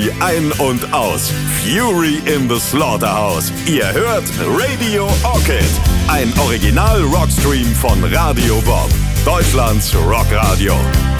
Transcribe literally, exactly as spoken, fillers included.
Fury ein und aus. Fury in the Slaughterhouse. Ihr hört Radio Orchid. Ein Original-Rockstream von Radio Bob. Deutschlands Rockradio.